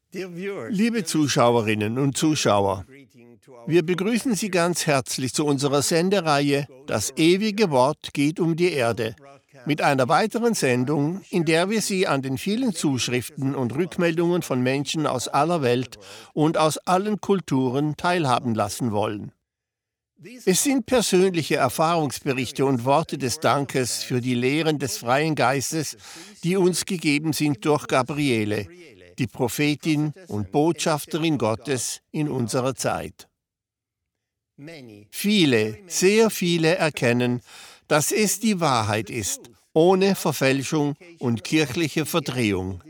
Liebe Zuschauerinnen und Zuschauer, wir begrüßen Sie ganz herzlich zu unserer Sendereihe Das ewige Wort geht um die Erde, mit einer weiteren Sendung, in der wir Sie an den vielen Zuschriften und Rückmeldungen von Menschen aus aller Welt und aus allen Kulturen teilhaben lassen wollen. Es sind persönliche Erfahrungsberichte und Worte des Dankes für die Lehren des freien Geistes, die uns gegeben sind durch Gabriele, die Prophetin und Botschafterin Gottes in unserer Zeit. Viele, sehr viele erkennen, dass es die Wahrheit ist, ohne Verfälschung und kirchliche Verdrehung.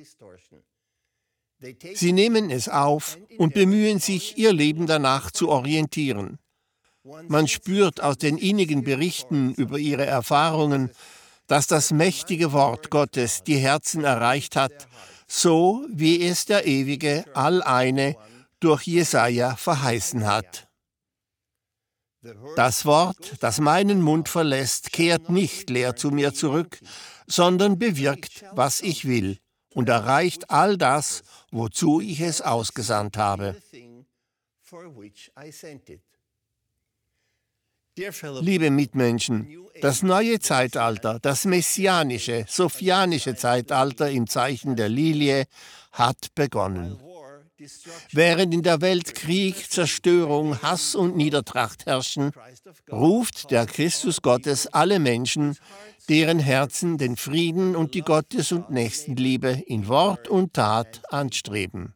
Sie nehmen es auf und bemühen sich, ihr Leben danach zu orientieren. Man spürt aus den innigen Berichten über ihre Erfahrungen, dass das mächtige Wort Gottes die Herzen erreicht hat, so wie es der ewige Alleine durch Jesaja verheißen hat. Das Wort, das meinen Mund verlässt, kehrt nicht leer zu mir zurück, sondern bewirkt, was ich will, und erreicht all das, wozu ich es ausgesandt habe. Liebe Mitmenschen, das neue Zeitalter, das messianische, sophianische Zeitalter im Zeichen der Lilie, hat begonnen. Während in der Welt Krieg, Zerstörung, Hass und Niedertracht herrschen, ruft der Christus Gottes alle Menschen, deren Herzen den Frieden und die Gottes- und Nächstenliebe in Wort und Tat anstreben.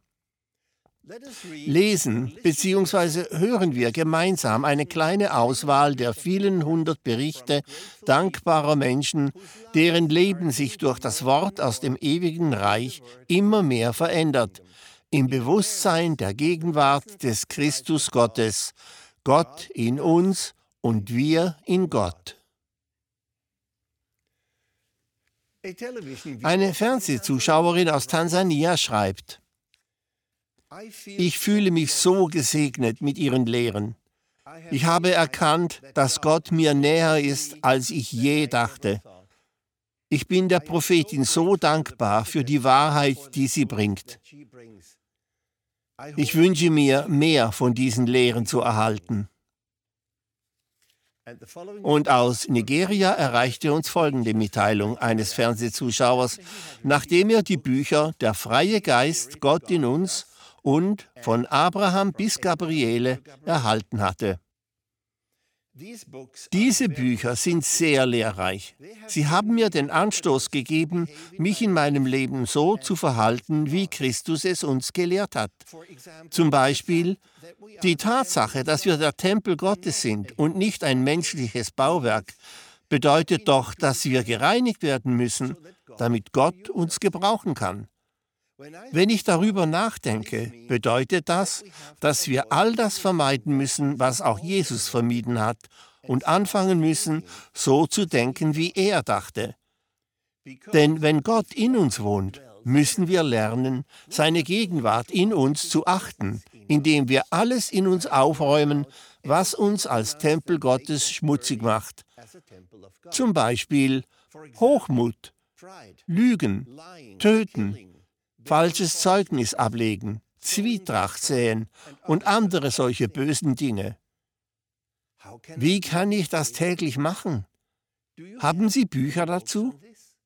Lesen bzw. hören wir gemeinsam eine kleine Auswahl der vielen hundert Berichte dankbarer Menschen, deren Leben sich durch das Wort aus dem ewigen Reich immer mehr verändert, im Bewusstsein der Gegenwart des Christus Gottes, Gott in uns und wir in Gott. Eine Fernsehzuschauerin aus Tansania schreibt: Ich fühle mich so gesegnet mit Ihren Lehren. Ich habe erkannt, dass Gott mir näher ist, als ich je dachte. Ich bin der Prophetin so dankbar für die Wahrheit, die sie bringt. Ich wünsche mir, mehr von diesen Lehren zu erhalten. Und aus Nigeria erreichte uns folgende Mitteilung eines Fernsehzuschauers, nachdem er die Bücher Der freie Geist, Gott in uns und Von Abraham bis Gabriele erhalten hatte. Diese Bücher sind sehr lehrreich. Sie haben mir den Anstoß gegeben, mich in meinem Leben so zu verhalten, wie Christus es uns gelehrt hat. Zum Beispiel die Tatsache, dass wir der Tempel Gottes sind und nicht ein menschliches Bauwerk, bedeutet doch, dass wir gereinigt werden müssen, damit Gott uns gebrauchen kann. Wenn ich darüber nachdenke, bedeutet das, dass wir all das vermeiden müssen, was auch Jesus vermieden hat, und anfangen müssen, so zu denken, wie er dachte. Denn wenn Gott in uns wohnt, müssen wir lernen, seine Gegenwart in uns zu achten, indem wir alles in uns aufräumen, was uns als Tempel Gottes schmutzig macht. Zum Beispiel Hochmut, Lügen, Töten, falsches Zeugnis ablegen, Zwietracht säen und andere solche bösen Dinge. Wie kann ich das täglich machen? Haben Sie Bücher dazu?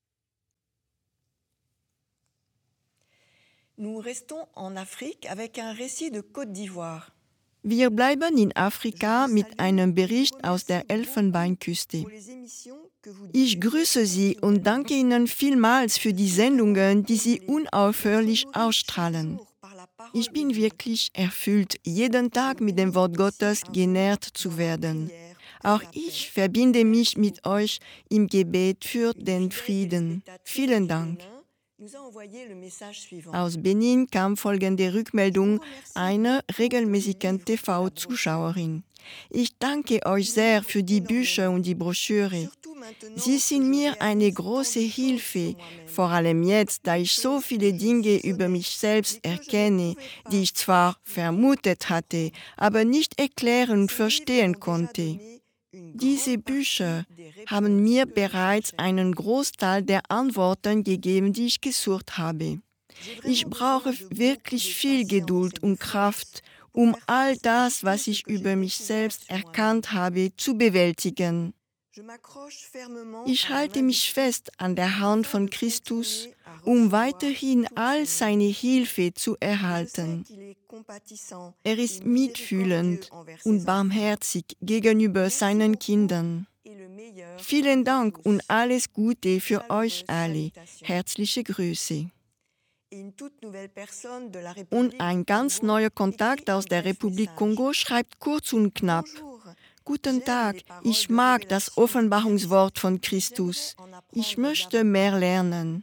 Nous restons en Afrique avec un récit de Côte d'Ivoire. Wir bleiben in Afrika mit einem Bericht aus der Elfenbeinküste. Ich grüße Sie und danke Ihnen vielmals für die Sendungen, die Sie unaufhörlich ausstrahlen. Ich bin wirklich erfüllt, jeden Tag mit dem Wort Gottes genährt zu werden. Auch ich verbinde mich mit euch im Gebet für den Frieden. Vielen Dank. Aus Benin kam folgende Rückmeldung einer regelmäßigen TV-Zuschauerin. Ich danke euch sehr für die Bücher und die Broschüre. Sie sind mir eine große Hilfe, vor allem jetzt, da ich so viele Dinge über mich selbst erkenne, die ich zwar vermutet hatte, aber nicht erklären und verstehen konnte. Diese Bücher haben mir bereits einen Großteil der Antworten gegeben, die ich gesucht habe. Ich brauche wirklich viel Geduld und Kraft, um all das, was ich über mich selbst erkannt habe, zu bewältigen. Ich halte mich fest an der Hand von Christus, um weiterhin all seine Hilfe zu erhalten. Er ist mitfühlend und barmherzig gegenüber seinen Kindern. Vielen Dank und alles Gute für euch alle. Herzliche Grüße. Und ein ganz neuer Kontakt aus der Republik Kongo schreibt kurz und knapp: Guten Tag, ich mag das Offenbarungswort von Christus. Ich möchte mehr lernen.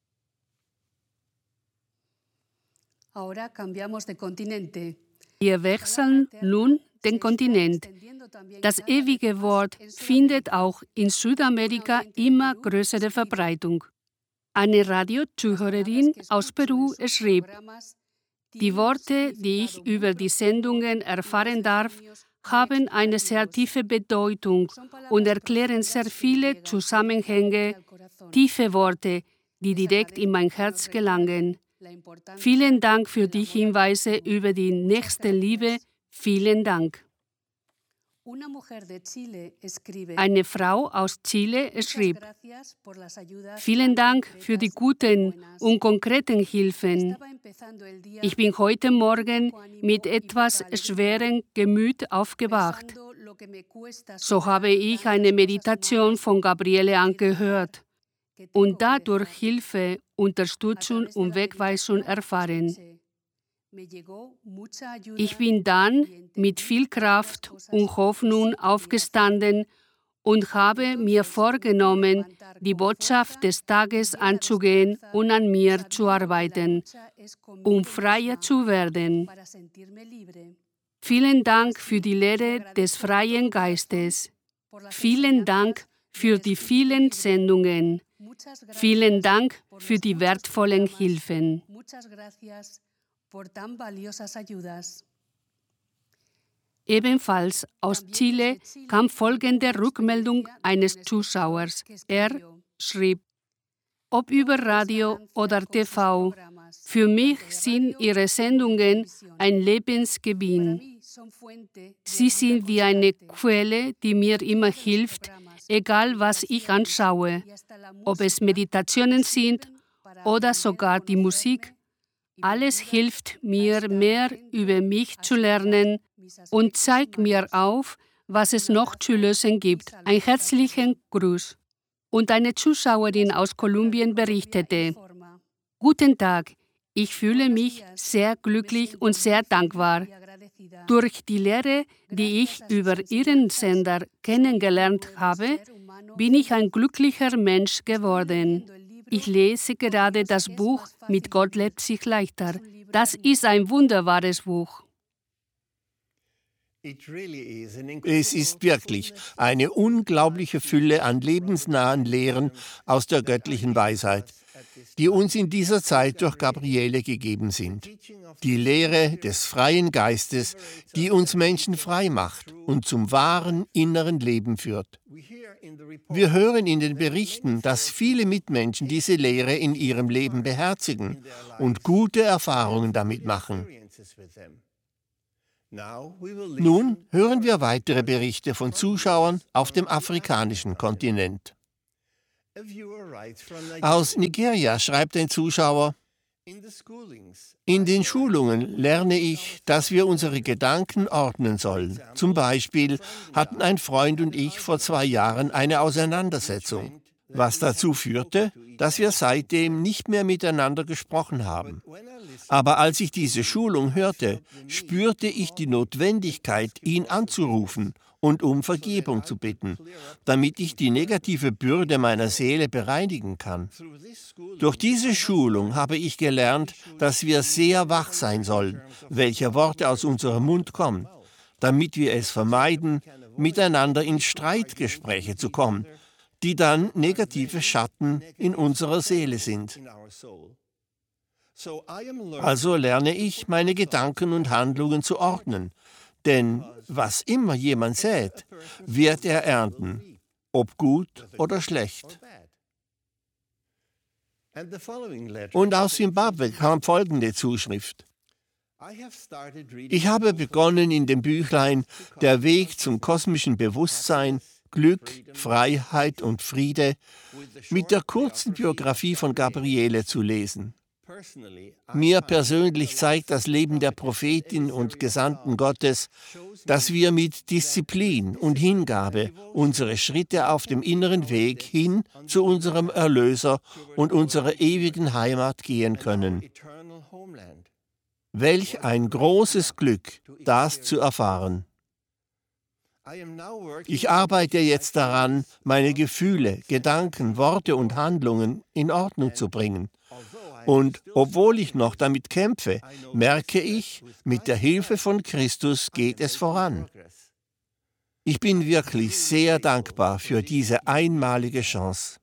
Wir wechseln nun den Kontinent. Das ewige Wort findet auch in Südamerika immer größere Verbreitung. Eine Radiozuhörerin aus Peru schrieb: Die Worte, die ich über die Sendungen erfahren darf, haben eine sehr tiefe Bedeutung und erklären sehr viele Zusammenhänge, tiefe Worte, die direkt in mein Herz gelangen. Vielen Dank für die Hinweise über die Nächstenliebe. Vielen Dank. Eine Frau aus Chile schrieb: Vielen Dank für die guten und konkreten Hilfen. Ich bin heute Morgen mit etwas schwerem Gemüt aufgewacht. So habe ich eine Meditation von Gabriele angehört und dadurch Hilfe, Unterstützung und Wegweisung erfahren. Ich bin dann mit viel Kraft und Hoffnung aufgestanden und habe mir vorgenommen, die Botschaft des Tages anzugehen und an mir zu arbeiten, um freier zu werden. Vielen Dank für die Lehre des freien Geistes. Vielen Dank für die vielen Sendungen. Vielen Dank für die wertvollen Hilfen. Ebenfalls aus Chile kam folgende Rückmeldung eines Zuschauers. Er schrieb: Ob über Radio oder TV, für mich sind Ihre Sendungen ein Lebensgewinn. Sie sind wie eine Quelle, die mir immer hilft, egal was ich anschaue, ob es Meditationen sind oder sogar die Musik. Alles hilft mir, mehr über mich zu lernen und zeigt mir auf, was es noch zu lösen gibt. Einen herzlichen Gruß. Und eine Zuschauerin aus Kolumbien berichtete: Guten Tag, ich fühle mich sehr glücklich und sehr dankbar. Durch die Lehre, die ich über Ihren Sender kennengelernt habe, bin ich ein glücklicher Mensch geworden. Ich lese gerade das Buch Mit Gott lebt sich leichter. Das ist ein wunderbares Buch. Es ist wirklich eine unglaubliche Fülle an lebensnahen Lehren aus der göttlichen Weisheit, die uns in dieser Zeit durch Gabriele gegeben sind. Die Lehre des freien Geistes, die uns Menschen frei macht und zum wahren inneren Leben führt. Wir hören in den Berichten, dass viele Mitmenschen diese Lehre in ihrem Leben beherzigen und gute Erfahrungen damit machen. Nun hören wir weitere Berichte von Zuschauern auf dem afrikanischen Kontinent. Aus Nigeria schreibt ein Zuschauer: In den Schulungen lerne ich, dass wir unsere Gedanken ordnen sollen. Zum Beispiel hatten ein Freund und ich vor 2 Jahren eine Auseinandersetzung, was dazu führte, dass wir seitdem nicht mehr miteinander gesprochen haben. Aber als ich diese Schulung hörte, spürte ich die Notwendigkeit, ihn anzurufen und um Vergebung zu bitten, damit ich die negative Bürde meiner Seele bereinigen kann. Durch diese Schulung habe ich gelernt, dass wir sehr wach sein sollen, welche Worte aus unserem Mund kommen, damit wir es vermeiden, miteinander in Streitgespräche zu kommen, die dann negative Schatten in unserer Seele sind. Also lerne ich, meine Gedanken und Handlungen zu ordnen, denn was immer jemand sät, wird er ernten, ob gut oder schlecht. Und aus Simbabwe kam folgende Zuschrift. Ich habe begonnen in dem Büchlein Der Weg zum kosmischen Bewusstsein, Glück, Freiheit und Friede mit der kurzen Biografie von Gabriele zu lesen. Mir persönlich zeigt das Leben der Prophetin und Gesandten Gottes, dass wir mit Disziplin und Hingabe unsere Schritte auf dem inneren Weg hin zu unserem Erlöser und unserer ewigen Heimat gehen können. Welch ein großes Glück, das zu erfahren. Ich arbeite jetzt daran, meine Gefühle, Gedanken, Worte und Handlungen in Ordnung zu bringen. Und obwohl ich noch damit kämpfe, merke ich, mit der Hilfe von Christus geht es voran. Ich bin wirklich sehr dankbar für diese einmalige Chance.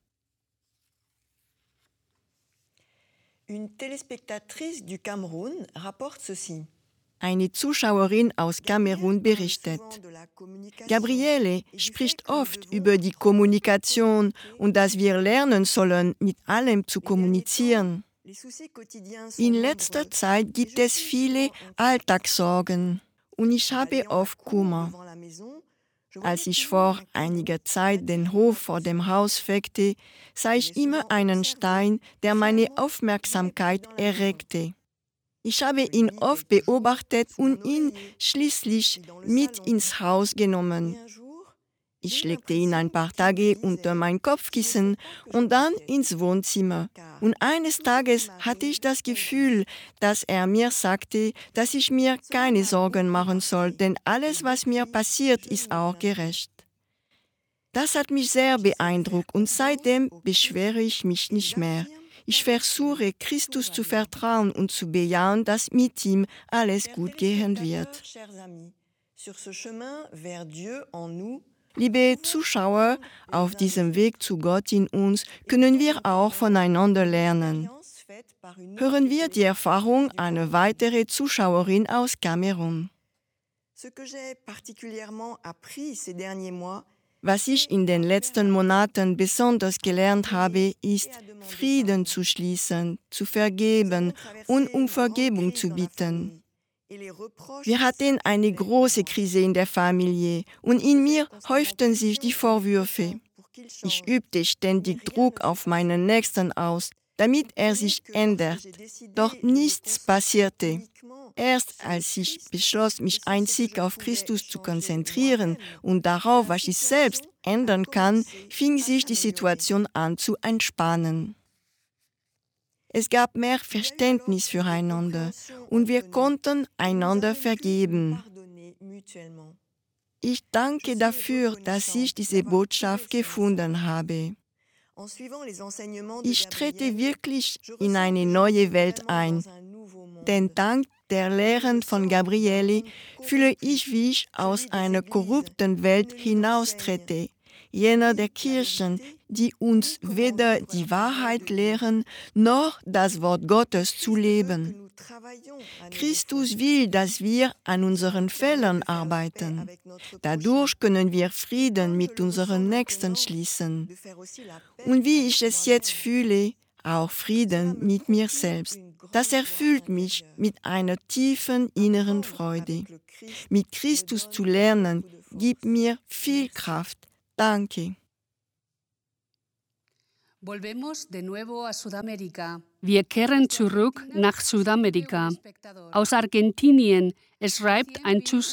Une téléspectatrice du Cameroun rapporte ceci. Eine Zuschauerin aus Kamerun berichtet. Gabriele spricht oft über die Kommunikation und dass wir lernen sollen, mit allem zu kommunizieren. In letzter Zeit gibt es viele Alltagssorgen und ich habe oft Kummer. Als ich vor einiger Zeit den Hof vor dem Haus fegte, sah ich immer einen Stein, der meine Aufmerksamkeit erregte. Ich habe ihn oft beobachtet und ihn schließlich mit ins Haus genommen. Ich legte ihn ein paar Tage unter mein Kopfkissen und dann ins Wohnzimmer. Und eines Tages hatte ich das Gefühl, dass er mir sagte, dass ich mir keine Sorgen machen soll, denn alles, was mir passiert, ist auch gerecht. Das hat mich sehr beeindruckt und seitdem beschwere ich mich nicht mehr. Ich versuche, Christus zu vertrauen und zu bejahen, dass mit ihm alles gut gehen wird. Liebe Zuschauer, auf diesem Weg zu Gott in uns können wir auch voneinander lernen. Hören wir die Erfahrung einer weiteren Zuschauerin aus Kamerun. Was ich in den letzten Monaten besonders gelernt habe, ist, Frieden zu schließen, zu vergeben und um Vergebung zu bitten. Wir hatten eine große Krise in der Familie und in mir häuften sich die Vorwürfe. Ich übte ständig Druck auf meinen Nächsten aus, damit er sich ändert. Doch nichts passierte. Erst als ich beschloss, mich einzig auf Christus zu konzentrieren und darauf, was ich selbst ändern kann, fing sich die Situation an zu entspannen. Es gab mehr Verständnis füreinander und wir konnten einander vergeben. Ich danke dafür, dass ich diese Botschaft gefunden habe. Ich trete wirklich in eine neue Welt ein, denn dank der Lehren von Gabriele fühle ich, wie ich aus einer korrupten Welt hinaustrete, jener der Kirchen, die uns weder die Wahrheit lehren, noch das Wort Gottes zu leben. Christus will, dass wir an unseren Fehlern arbeiten. Dadurch können wir Frieden mit unseren Nächsten schließen. Und wie ich es jetzt fühle, auch Frieden mit mir selbst. Das erfüllt mich mit einer tiefen inneren Freude. Mit Christus zu lernen, gibt mir viel Kraft. Danke. Wir kehren zurück nach Südamerika. Aus Argentinien schreibt ein Zuschauer,